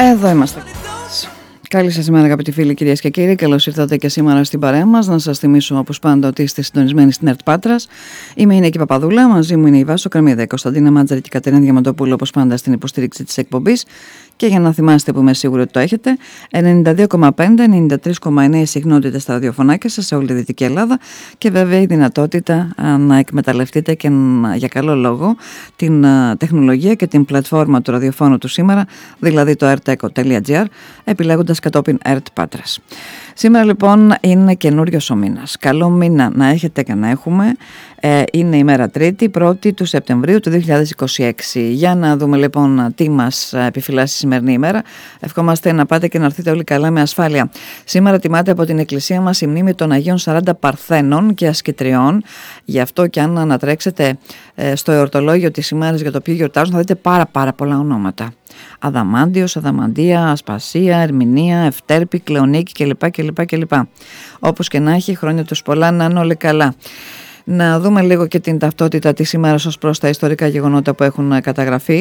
Εδώ είμαστε. Καλή σας ημέρα, αγαπητοί φίλοι, κυρίες και κύριοι. Καλώς ήρθατε και σήμερα στην παρέα μας. Να σας θυμίσω, όπως πάντα, ότι είστε συντονισμένοι στην ΕΡΤ Πάτρας. Είμαι η Νίκη Παπαδούλα, μαζί μου είναι η Βάσο Καρμίδα, η Κωνσταντίνα Μάντζαρη και η Κατερίνα Διαμαντοπούλου, όπως πάντα, στην υποστήριξη της εκπομπής. Και για να θυμάστε, που είμαι σίγουρη ότι το έχετε, 92,5, 93,9 συχνότητες στα ραδιοφωνάκια σας σε όλη τη Δυτική Ελλάδα και βέβαια η δυνατότητα να εκμεταλλευτείτε και για καλό λόγο την τεχνολογία και την πλατφόρμα του ραδιοφώνου του σήμερα, δηλαδή το rteco.gr, επιλέγοντας κατόπιν ΕΡΤ Πάτρας. Σήμερα λοιπόν είναι καινούριος ο μήνας. Καλό μήνα να έχετε και να έχουμε. Είναι η μέρα Τρίτη, 1η του Σεπτεμβρίου του 2026. Για να δούμε λοιπόν τι μας επιφυλάσσει η σημερινή ημέρα. Ευχόμαστε να πάτε και να έρθετε όλοι καλά με ασφάλεια. Σήμερα τιμάται από την εκκλησία μας η μνήμη των Αγίων 40 Παρθένων και Ασκητριών. Γι' αυτό και αν ανατρέξετε στο εορτολόγιο της ημέρας για το οποίο γιορτάζουν, θα δείτε πάρα πολλά ονόματα. Αδαμάντιος, Αδαμαντία, Ασπασία, Ερμηνεία, Ευτέρπη, Κλεονίκη κλπ. Όπως και να έχει, χρόνια τους πολλά, να είναι όλοι καλά. Να δούμε λίγο και την ταυτότητα της ημέρας ως προς τα ιστορικά γεγονότα που έχουν καταγραφεί.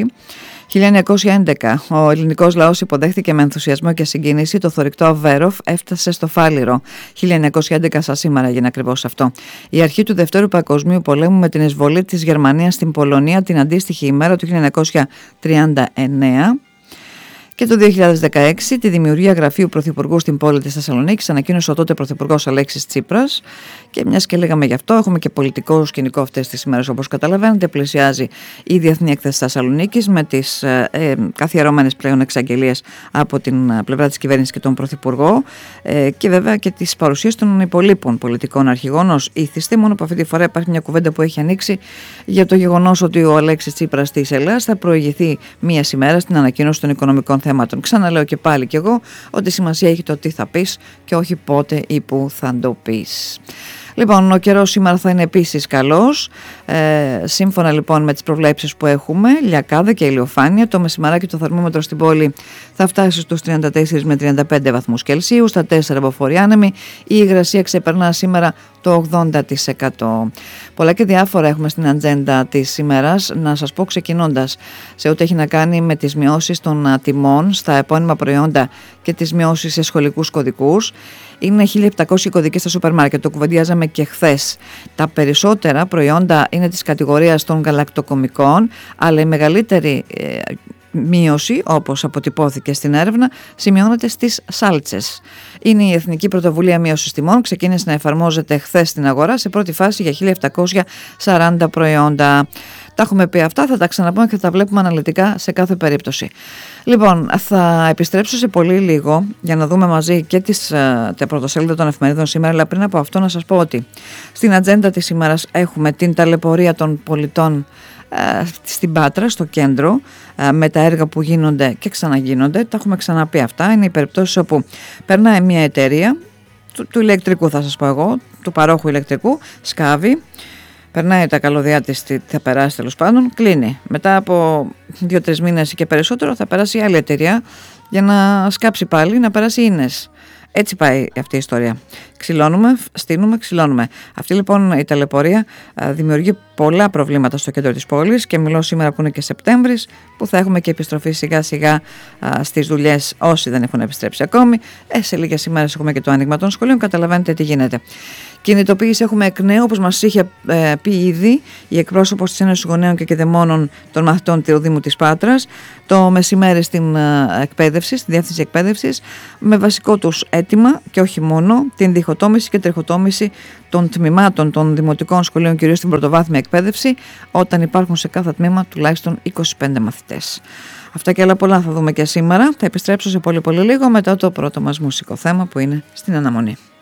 1911, ο ελληνικός λαός υποδέχθηκε με ενθουσιασμό και συγκίνηση το θωρηκτό Αβέροφ, έφτασε στο Φάληρο. 1911 σαν σήμερα έγινε ακριβώς αυτό. Η αρχή του Δευτέρου Παγκοσμίου Πολέμου με την εισβολή της Γερμανίας στην Πολωνία την αντίστοιχη ημέρα του 1939. Και το 2016 τη δημιουργία γραφείου Πρωθυπουργού στην πόλη της Θεσσαλονίκης ανακοίνωσε ο τότε Πρωθυπουργός Αλέξης Τσίπρας. Και μιας και λέγαμε γι' αυτό, έχουμε και πολιτικό σκηνικό αυτές τις ημέρες, όπως καταλαβαίνετε. Πλησιάζει η Διεθνή Έκθεση Θεσσαλονίκης με τις καθιερώμενες πλέον εξαγγελίες από την πλευρά της κυβέρνησης και τον Πρωθυπουργό και βέβαια και τις παρουσίες των υπολείπων πολιτικών αρχηγών ως ήθιστη. Μόνο που αυτή τη φορά υπάρχει μια κουβέντα που έχει ανοίξει για το γεγονός ότι ο Αλέξης Τσίπρας της Ελλάδας θα προηγηθεί μία ημέρα στην ανακοίνωση των οικονομικών θέματων. Ξαναλέω και πάλι κι εγώ ότι σημασία έχει το τι θα πεις και όχι πότε ή πού θα το πεις. Λοιπόν, ο καιρός σήμερα θα είναι επίσης καλός. Σύμφωνα λοιπόν με τις προβλέψεις που έχουμε, λιακάδα και ηλιοφάνεια, το μεσημεράκι το θερμόμετρο στην πόλη θα φτάσει στους 34 με 35 βαθμούς Κελσίου, στα 4 αποφορή άνεμη. Η υγρασία ξεπερνά σήμερα το 80%. Πολλά και διάφορα έχουμε στην ατζέντα της ημέρας. Να σας πω ξεκινώντας σε ό,τι έχει να κάνει με τις μειώσεις των τιμών στα επώνυμα προϊόντα και τις μειώσεις σε σχολικούς κωδικούς. Είναι 1.700 κωδικοί στα σούπερ μάρκετ, το κουβεντιάζαμε και χθες. Τα περισσότερα προϊόντα είναι της κατηγορίας των γαλακτοκομικών, αλλά η μεγαλύτερη μείωση, όπως αποτυπώθηκε στην έρευνα, σημειώνεται στις σάλτσες. Είναι η Εθνική Πρωτοβουλία Μείωσης Τιμών, ξεκίνησε να εφαρμόζεται χθες στην αγορά σε πρώτη φάση για 1.740 προϊόντα. Τα έχουμε πει αυτά, θα τα ξαναπούμε και θα τα βλέπουμε αναλυτικά σε κάθε περίπτωση. Λοιπόν, θα επιστρέψω σε πολύ λίγο για να δούμε μαζί και τα πρωτοσέλιδα των εφημερίδων σήμερα, αλλά πριν από αυτό να σας πω ότι στην ατζέντα της ημέρας έχουμε την ταλαιπωρία των πολιτών στην Πάτρα, στο κέντρο, με τα έργα που γίνονται και ξαναγίνονται. Τα έχουμε ξαναπεί αυτά. Είναι οι περιπτώσεις όπου περνάει μια εταιρεία του ηλεκτρικού, θα σας πω εγώ, του παρόχου ηλεκτρικού, σκάβει, περνάει τα καλώδια της, θα περάσει τέλος πάντων, κλείνει. Μετά από 2-3 μήνες και περισσότερο θα περάσει η άλλη εταιρεία για να σκάψει πάλι, να περάσει ίνες. Έτσι πάει αυτή η ιστορία. Ξυλώνουμε, στείνουμε, ξυλώνουμε. Αυτή λοιπόν η ταλαιπωρία δημιουργεί πολλά προβλήματα στο κέντρο της πόλης και μιλώ σήμερα που είναι και Σεπτέμβρης, που θα έχουμε και επιστροφή σιγά σιγά στις δουλειές όσοι δεν έχουν επιστρέψει ακόμη. Σε λίγες ημέρες έχουμε και το άνοιγμα των σχολείων, καταλαβαίνετε τι γίνεται. Κινητοποίηση έχουμε εκ νέου, όπως μας είχε πει ήδη η εκπρόσωπος της Ένωσης Γονέων και Κεδεμόνων των Μαθητών του Δήμου της Πάτρας, το μεσημέρι στην εκπαίδευση, στη Διεύθυνση Εκπαίδευσης, με βασικό τους αίτημα και όχι μόνο την διχοτόμηση και τριχοτόμηση των τμήματων των δημοτικών σχολείων, κυρίως στην πρωτοβάθμια εκπαίδευση, όταν υπάρχουν σε κάθε τμήμα τουλάχιστον 25 μαθητές. Αυτά και άλλα πολλά θα δούμε και σήμερα. Θα επιστρέψω σε πολύ λίγο μετά το πρώτο μας μουσικό θέμα που είναι στην αναμονή.